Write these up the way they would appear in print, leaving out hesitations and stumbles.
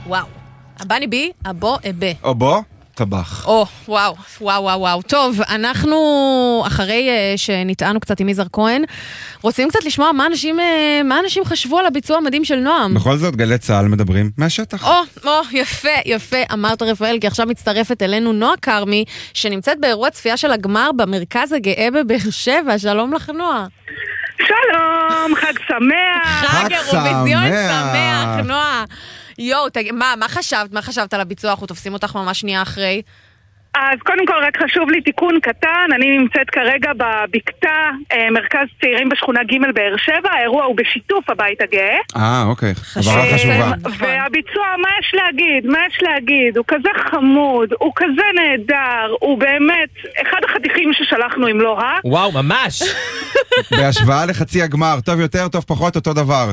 וואו. הבני בי, אבו אבה. אבו, טבח. וואו, וואו, וואו, וואו. טוב, אנחנו, אחרי שנטענו קצת עם יזהר כהן, רוצים קצת לשמוע מה אנשים חשבו על הביצוע המדהים של נועם. בכל זאת, גלי צהל מדברים מהשטח. יפה, יפה, אמרת רפאל, כי עכשיו מצטרפת אלינו נועה כרמי, שנמצאת באירוע צפייה של הגמר במרכז הגאה בבאר שבע. שלום לך, נועה. שלום, חג שמח. חג אירוויזיון שמח, נועה. יואו, מה חשבת? מה חשבת על הביצוע? אנחנו תופסים אותך ממש שנייה אחרי. אז קודם כל רק חשוב לי תיקון קטן, אני נמצאת כרגע בבקתה, מרכז צעירים בשכונה ג' באר שבע, האירוע הוא בשיתוף הבית הגאה. אוקיי, הבהרה חשובה. והביצוע, מה יש להגיד? הוא כזה חמוד, הוא כזה נהדר, הוא באמת אחד החתיכים ששלחנו אם לא וואו, ממש! בהשוואה לחצי הגמר, טוב יותר, טוב פחות, אותו דבר.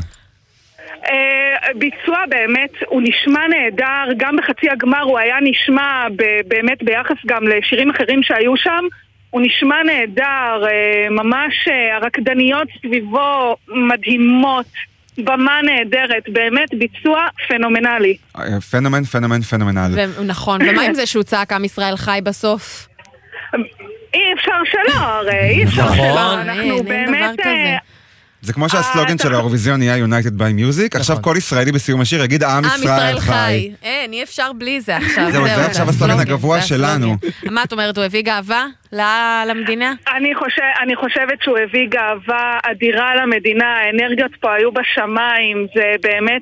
ביצוע באמת, הוא נשמע נהדר, גם בחצי הגמר הוא היה נשמע באמת ביחס גם לשירים אחרים שהיו שם, הוא נשמע נהדר, ממש הרקדניות סביבו מדהימות, במה נהדרת, באמת ביצוע פנומנלי. פנומנל. נכון, ומה עם זה שהוא צעק עם ישראל חי בסוף? אי אפשר שלא, הרי אי אפשר שלא, אנחנו באמת... זה כמו שהסלוגן של האירוויזיון יהיה United by Music, עכשיו כל ישראלי בסיום השיר יגיד עם ישראל חי. אין, אי אפשר בלי זה עכשיו. זה עכשיו הסלוגן הגבוה שלנו. מה את אומרת, הוא הביא גאווה למדינה? אני חושבת שהוא הביא גאווה אדירה למדינה, האנרגיות פה היו בשמיים, זה באמת...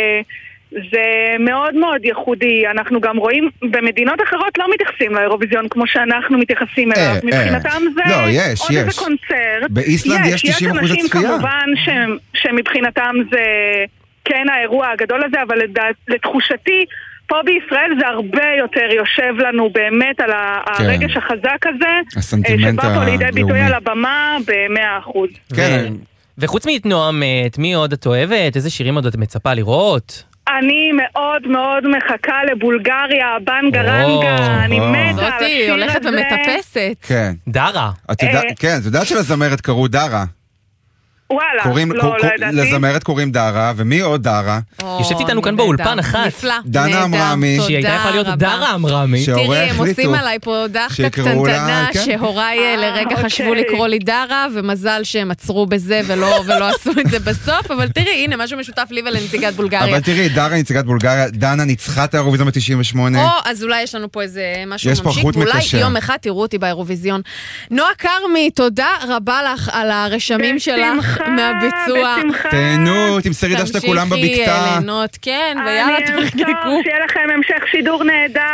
זה מאוד מאוד ייחודי. אנחנו גם רואים במדינות אחרות לא מתייחסים לאירוויזיון כמו שאנחנו מתייחסים אליו. מבחינתם זה עוד איזה קונצרט. באיסלנד יש 90% הצפייה. יש אנשים כמובן שמבחינתם זה כן האירוע הגדול הזה, אבל לתחושתי פה בישראל זה הרבה יותר יושב לנו באמת על הרגש החזק הזה, שבא פה לידי ביטוי על הבמה ב100%. כן. וחוץ מנועם, את מי עוד את אוהבת? איזה שירים עוד את מצפה לראות? אני מאוד מאוד מחכה לבולגריה, בנגרנגה, אני מתה על השיר הזה. זאתי הולכת ומטפסת. כן. דרה. כן, את יודעת שלזמרת קראו דרה. וואלה, לא ידעתי. לזמרת קוראים דרה, ומי עוד דרה? יושבת איתנו כאן באולפן אחת. דנה אמרמי. שהיא הייתה יכולה להיות דרה אמרמי. תראי, הם עושים עליי פה דחקה קטנטנה, שהוריי לרגע חשבו לקרוא לי דרה, ומזל שהם עצרו בזה ולא עשו את זה בסוף, אבל תראי, הנה, משהו משותף לי ולנציגת בולגריה. אבל תראי, דרה נציגת בולגריה, דנה ניצחה את האירוויזיון ב-98. אז אולי יש לנו פה איזה משהו ממשיך, ואולי יום אחד תראו אותי באירוויזיון. נועה כרמי, תודה רבה לך על הרשמים שלך מהביצוע. תהנו, תמסרי דשת כולם בבקתה. תמשיכי ליהנות, כן, ויאללה תחגגו. שיהיה לכם המשך שידור נהדר.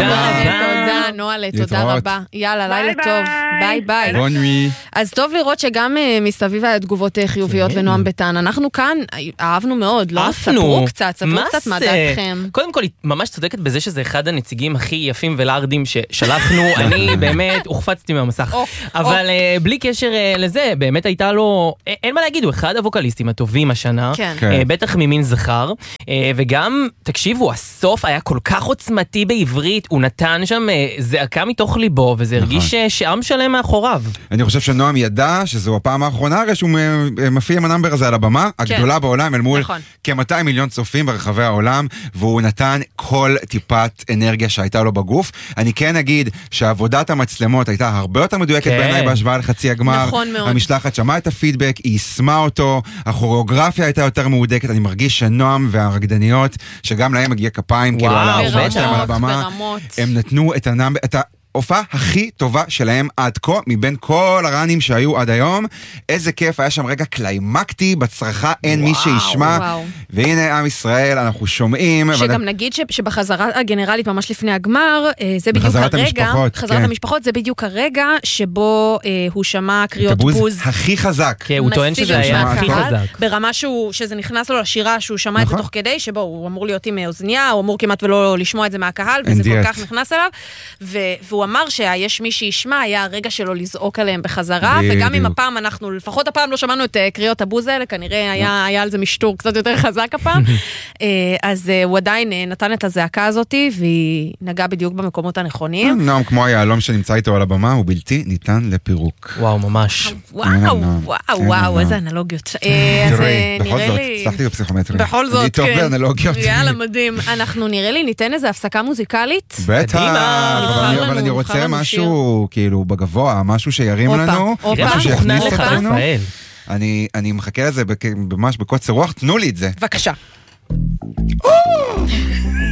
תודה, נועלה, תודה רבה. יאללה, לילה טוב. ביי ביי. בונוי. אז טוב לראות שגם מסביב היה תגובות חיוביות ונועם ביטן. אנחנו כאן אהבנו מאוד, לא? ספרו קצת מה דעתכם. קודם כל, היא ממש צודקת בזה שזה אחד הנציגים הכי יפים ולארדים ששלחנו. אני באמת הוחפצתי מהמסך. אבל בלי קשר לזה, באמת הייתה לו, אין מה להגיד, הוא אחד הווקליסטים הטובים השנה, בטח ממין זכר, וגם, תקשיבו, הסוף היה כל כך עוצמתי בעברית, הוא נתן שם זעקה מתוך ליבו, וזה הרגיש שעם שלם מאחוריו. אני חושב שנועם ידע שזו הפעם האחרונה, הרי שהוא מפיע עם הנאמבר הזה על הבמה, הגדולה בעולם, אל מול כ-200 מיליון צופים ברחבי העולם, והוא נתן כל טיפת אנרגיה שהייתה לו בגוף. אני כן אגיד שעבודת המצלמות הייתה הרבה יותר מדויקת בעיניי בהשוואה לחצי הגמר. המשלחת שמעה את הפידבק, היא יישמה אותו, הכוריאוגרפיה הייתה יותר מהודקת, אני מרגיש שנועם והרקדניות, שגם להם מגיע כפיים, כאילו על ההופעה שלהם על הבמה, הם נתנו את ההופעה הכי טובה שלהם עד כה, מבין כל הראנים שהיו עד היום. איזה כיף, היה שם רגע קליימקטי, בצרחה אין מי שישמע, והנה עם ישראל, אנחנו שומעים. שגם נגיד שבחזרה הגנרלית ממש לפני הגמר, זה בדיוק הרגע, חזרת המשפחות, זה בדיוק הרגע שבו הוא שמע קריאות בוז הכי חזק. הוא טוען שזה היה הכי חזק. ברמה שזה נכנס לו לשירה, שהוא שמע את זה תוך כדי, שבו הוא אמור להיות עם אוזניה, הוא אמור כמעט ולא לשמוע את זה מהקהל, וזה כל כך נכנס אליו, והוא אמר שיש מי שישמע, היה הרגע שלו לזעוק עליהם בחזרה, וגם אם הפעם אנחנו, לפחות הפעם לא שמענו את קריאות הבוז האלה, כנראה היה על זה משטור קצת יותר חזק חזק הפעם. אז הוא עדיין נתן את הזעקה הזאת, והיא נגעה בדיוק במקומות הנכונים. נועם כמו היעלום שנמצא איתו על הבמה, הוא בלתי ניתן לפירוק. וואו, ממש. וואו, איזה אנלוגיות. תראי, בכל זאת, הצלחתי בפסיכומטרי. בכל זאת, אני טוב באנלוגיות. יאללה, מדהים. אנחנו נראה לי, ניתן איזה הפסקה מוזיקלית. בטח, אבל אני רוצה משהו כאילו בגבוה, משהו שירים לנו, משהו שיכניס אותנו. אני מחכה לזה ממש בקוצר רוח, תנו לי את זה. בבקשה.